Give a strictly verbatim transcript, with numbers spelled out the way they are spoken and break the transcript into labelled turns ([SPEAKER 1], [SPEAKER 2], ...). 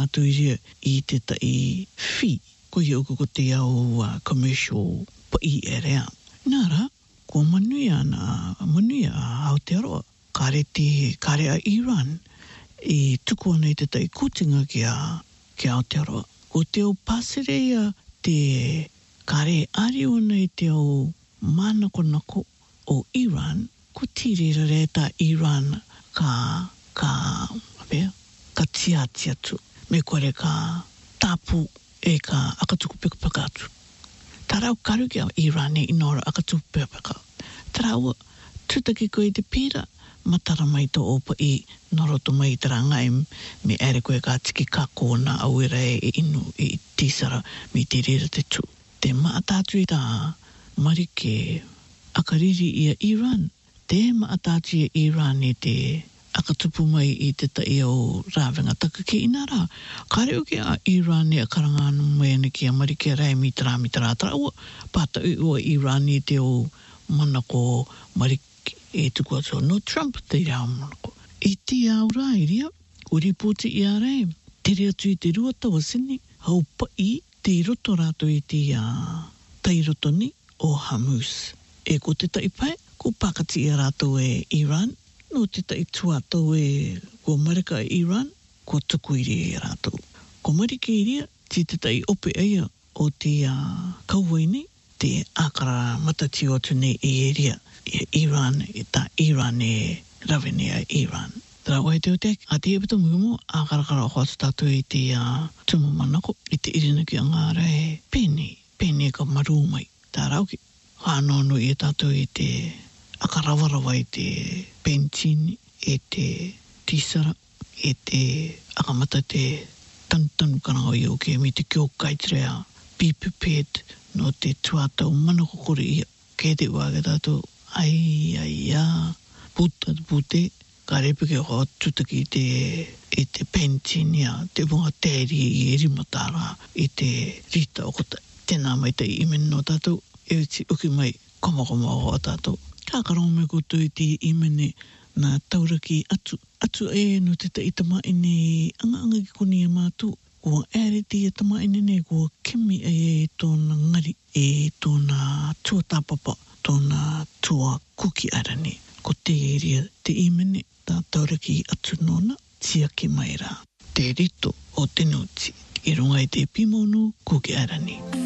[SPEAKER 1] rātu i i te tai whi, ko i oku ko te au uh, commercial pa i e rea. Nara, ko manui ana, manui a Aotearoa, kare te, kare a Iran, i tuku ana i te tai kutinga ki a, ki a Aotearoa. Ko te au paserea te kare ari ona i te au manako nako o Iran, ko tirera re ta Iran ka, ka, apea, ka tiati atu. Me kore ka tapu e ka akatuku peka peka atu. Tarau karu ki a Iran e inora akatuku peka peka. Tarau tutaki koe te pira, matara mai to opa i noroto mai te rangai me ere koe ka tiki kako na auera e inu i tisara mi te rera te tu. Te maatatu i tā marike akariri i a Iran, te maatatu i a Iran i te akatupu mai i te tai o rāwenga taka ki inara. Kare uke a Iran e a karanganu mai ane ki a marike rai mi tara mi tara tara ua pata u o Iran i te o manako marike e tuku atu no Trump te rao manako. I te au rai ria, o ripoti i a rai, te rea tu i te rua tawa sini, hau pai te roto rato i te uh, tai roto ni o Hamus. E ko te tai pai, ko pakati i a rato e Iran, no te tai tuato e ko marika e Iran, ko tuku i rea rato. Ko marike i rea, ti te tai ope eia o te uh, kauwaini, te akara matati o tune i e rea. Iran, i ta Iran e rawene a Iran. Tara wai te o te, a te epita mugumo, a karakara o hoatu tātou i te uh, tumu manako, i te irina ki a ngāra e pene, pene ka maru mai. Tā rauki, whānono i tātou i te akarawarawa i te penchini, e te tisara, e te akamata te tantanu kanao i o ke mi te kio kaitrea, be prepared no te tuatau manako kore ia, ke te wāke tātou, ai, ai, a, puta, pute, ka repeke ho tutaki te, i te penchini a, te wunga tēri i erimatara, i te rita o kota, tēnā mai te imen no tātou, e uti uki mai, koma koma o tātou. Ka karong me koto i te imene na tauraki atu, atu e no te ta itama ine, anga anga ki koni e mātu, kua ere te itama ine ne, kua kimi e e tōna ngari, e tōna tuatapapa, tōna tua kuki arani. Ko te eria te imene, tā tauraki atu nona, tia ki mai rā. Te rito o te nuti, i runga i te pimono kuki arani.